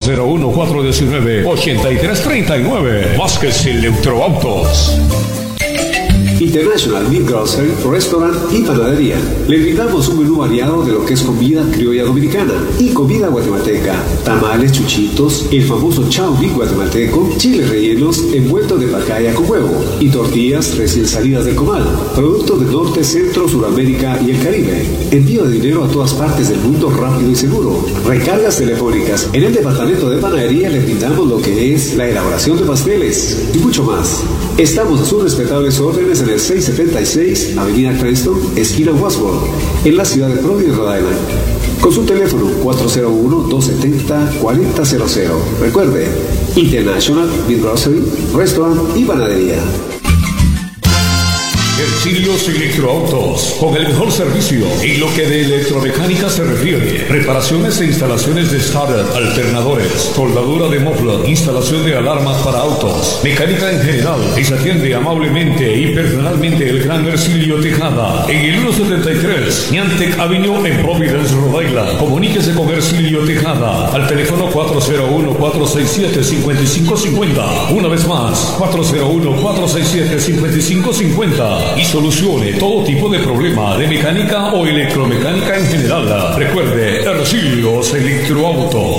401-419-8339. Vázquez Electroautos. International Meat Grocery, Restaurant y Panadería. Le brindamos un menú variado de lo que es comida criolla dominicana y comida guatemalteca. Tamales, chuchitos, el famoso chau meat guatemalteco, chiles rellenos, envuelto de pacaya con huevo y tortillas recién salidas del comal. Productos del norte, centro, Suramérica y el Caribe. Envío de dinero a todas partes del mundo rápido y seguro. Recargas telefónicas. En el departamento de panadería le brindamos lo que es la elaboración de pasteles y mucho más. Estamos a sus respetables órdenes en el 676 Avenida Cranston, esquina Wasworth, en la ciudad de Providence, Rhode Island. Con su teléfono 401-270-4000. Recuerde, International Meat Grocery, Restaurant y Panadería. Hercilios Electroautos, con el mejor servicio en lo que de electromecánica se refiere. Reparaciones e instalaciones de starter, alternadores, soldadura de muffler, instalación de alarmas para autos, mecánica en general. Y se atiende amablemente y personalmente el gran Hercilio Tejada en el 173 Niantec Avenue en Providence, Rhode Island. Comuníquese con Hercilio Tejada al teléfono 401-467-5550. Una vez más, 401-467-5550. Y solucione todo tipo de problema de mecánica o electromecánica en general. Recuerde, Hercilios Electroautos.